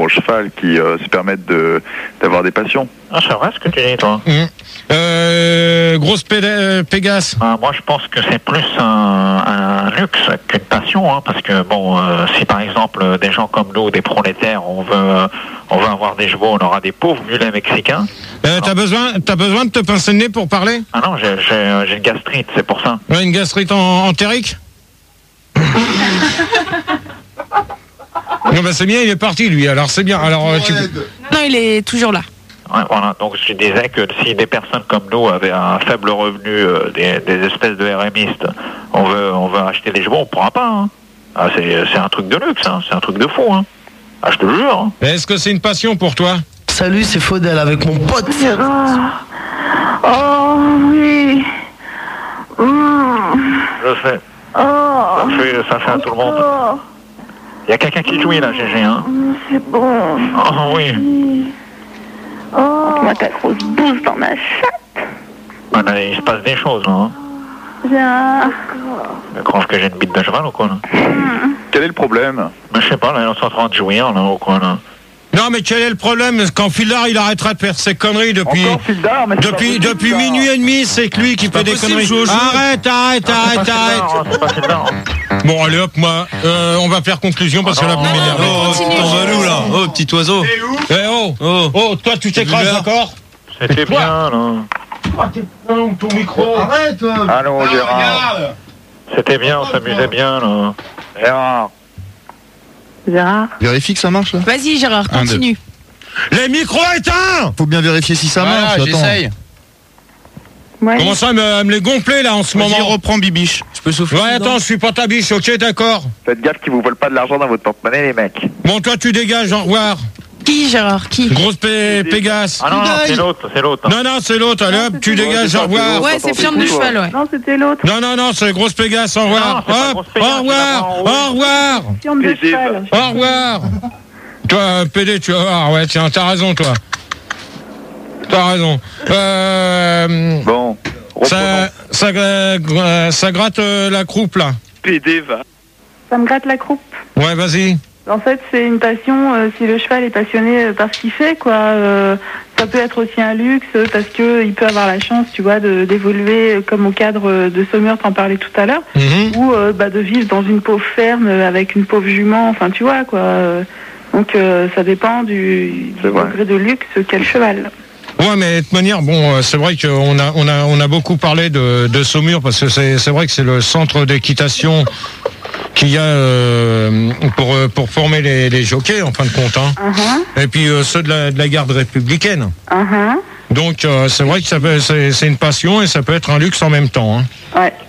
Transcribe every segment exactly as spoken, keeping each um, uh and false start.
le cheval qui euh, se permettent de, d'avoir des passions. Ah, c'est vrai ce que tu dis, toi. Mmh. Euh, grosse Pé- Pégase. Ah, moi, je pense que c'est plus un, un luxe qu'une passion, hein, parce que bon, euh, si par exemple des gens comme nous, des prolétaires, on veut, euh, on veut avoir des chevaux, on aura des pauvres mulets mexicains. Euh, t'as besoin, t'as besoin de te pincer le nez pour parler? Ah non, j'ai, j'ai, j'ai une gastrite, c'est pour ça. Ouais, une gastrite en, entérique. Non, bah c'est bien, il est parti lui. Alors c'est bien. Alors euh, tu. Non, il est toujours là. Ouais, voilà. Donc je disais que si des personnes comme nous avaient un faible revenu, euh, des, des espèces de RMistes, on veut, on veut acheter des chevaux, on pourra pas. Hein. Ah, c'est, c'est un truc de luxe, hein. C'est un truc de fou. Hein. Ah, je te jure. Hein. Est-ce que c'est une passion pour toi? Salut, c'est Faudel avec mon pote. Oh oui. Mmh. Je sais. Oh. Ça fait, ça fait à tout le monde. Oh. Il y a quelqu'un qui jouit là, G G. Hein. C'est bon. Oh oui. Oh. Moi, ta grosse bouse dans ma chatte. Ah, là, il se passe des choses là. Hein. Viens. Je crois que j'ai une bite de cheval ou quoi là. Mmh. Quel est le problème? Mais je sais pas, là, ils sont en train de jouir là ou quoi là. Non, mais quel est le problème? Quand Fildar il arrêtera de faire ses conneries depuis. Encore Fildar, mais c'est Depuis, pas depuis Fildar. minuit et demi, c'est que lui qui fait des possible, conneries. Jojo. Arrête, arrête, arrête, arrête. C'est pas Fildar. Bon, allez hop, moi, euh, on va faire conclusion parce que là, vous m'énervez. Oh, t'en vas où là? Oh, petit oiseau. Eh oh, Oh, oh, toi, tu t'écrases Vulgaire. encore? C'était bien là. Ah, t'es con, ton micro. Arrête, toi. Allô, Gérard. C'était bien, on s'amusait bien là. Gérard. Gérard. Vérifie que ça marche là. Vas-y, Gérard, Un, continue. Les micros éteints! Faut bien vérifier si ça voilà, marche. Attends. j'essaye. Ouais. Comment ça, me, me les gonfler là en ce Vas-y, moment? reprends Bibiche. Je peux souffler Ouais, dedans attends, je suis pas ta biche, ok, d'accord. Faites gaffe qu'ils vous volent pas de l'argent dans votre porte-monnaie, les mecs. Bon, toi, tu dégages, au revoir. Qui, Gérard? Qui? Grosse Pé- Pégase. Ah non, non, c'est l'autre, c'est l'autre. Non, non, c'est l'autre, allez hop, tu c'était dégages, l'autre. au revoir. Ouais, c'est Fion de cheval, ouais. Non, c'était l'autre. Non, non, non, c'est Grosse Pégase, au revoir. Non, c'est pas Hop, Grosse au Pégase, revoir, c'est la au revoir, Fion de P D. cheval. au revoir. Toi, P D, tu vas voir, ouais, tiens, t'as raison, toi. T'as raison. Euh, Bon, ça, reprenons. ça, euh, ça gratte euh, la croupe, là. P D va. Ça me gratte la croupe. Ouais, vas-y. En fait, c'est une passion. Euh, si le cheval est passionné euh, par ce qu'il fait, quoi, euh, ça peut être aussi un luxe euh, parce que il peut avoir la chance, tu vois, de, d'évoluer euh, comme au cadre euh, de Saumur, t'en parlais tout à l'heure, Mhm. ou euh, bah, de vivre dans une pauvre ferme euh, avec une pauvre jument. Enfin, tu vois, quoi. euh, donc, euh, ça dépend du, C'est du vrai. degré de luxe qu'a le cheval. Ouais, mais de toute manière, bon, euh, c'est vrai qu'on a, on a, on a beaucoup parlé de, de Saumur parce que c'est, c'est vrai que c'est le centre d'équitation qu'il y a euh, pour, euh, pour former les, les jockeys, en fin de compte. Hein. Uh-huh, Et puis euh, ceux de la, de la garde républicaine. uh-huh. Donc euh, c'est vrai que ça peut, c'est, c'est une passion et ça peut être un luxe en même temps. Hein. Ouais.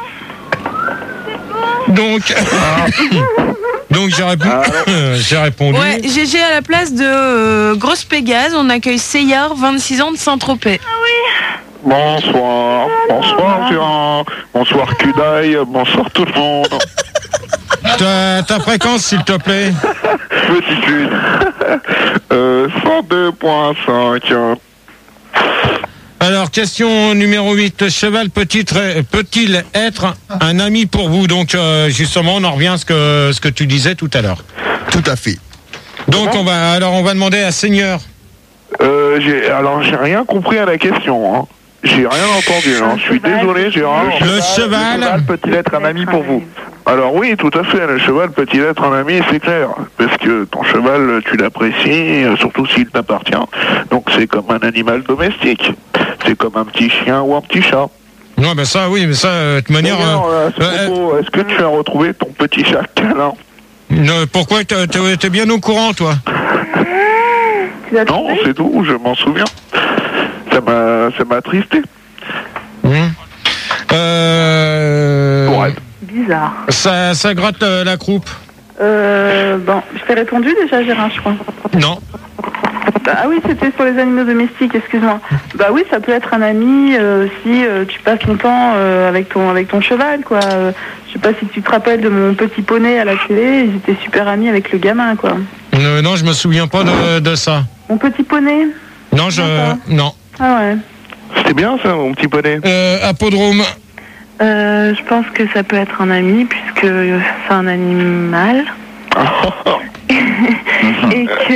Donc, donc j'ai, répondu, j'ai répondu. Ouais, G G à la place de euh, Grosse Pégase, on accueille Seyard, vingt-six ans de Saint-Tropez. Bonsoir. Bonsoir, Gérard. Bonsoir, Kudaï. Bonsoir, tout le monde. Ta, ta fréquence, s'il te plaît. Petite une. Euh, cent deux virgule cinq. Alors, question numéro huit. Cheval peut-il, peut-il être un ami pour vous? Donc, euh, justement, on en revient à ce que, ce que tu disais tout à l'heure. Tout à fait. Donc, on va, alors, on va demander à Seigneur. Euh, j'ai, alors, j'ai rien compris à la question, hein. J'ai rien entendu, hein. Je suis désolé, Gérard. Le cheval. Le cheval peut-il être un ami pour vous? Alors oui, tout à fait, le cheval peut-il être un ami, c'est clair. Parce que ton cheval, tu l'apprécies, surtout s'il t'appartient. Donc c'est comme un animal domestique. C'est comme un petit chien ou un petit chat. Non, ben ça, oui, mais ça, euh, de toute manière. D'ailleurs, euh, à ce euh, propos, est-ce que tu as retrouvé ton petit chat câlin? euh, pourquoi t'es, t'es- t'es bien au courant, toi? Tu l'as Non, trouvé c'est tout, je m'en souviens. Ça m'a, ça m'a attristé. Hum. Euh, Bon, arrête. Bizarre. ça, ça gratte euh, la croupe? Euh, bon, je t'ai répondu déjà, Gérard, je crois. Non. Ah oui, c'était sur les animaux domestiques, excuse-moi. Bah oui, ça peut être un ami euh, si euh, tu passes longtemps euh, avec ton avec ton cheval, quoi. Euh, je sais pas si tu te rappelles de mon petit poney à la télé, ils étaient super amis avec le gamin, quoi. Euh, non, je me souviens pas de, de ça. Mon petit poney. Non, je. D'accord. Non. Ah ouais. C'était bien ça, mon petit poney. Euh, Apodrome. Euh, je pense que ça peut être un ami puisque c'est un animal et que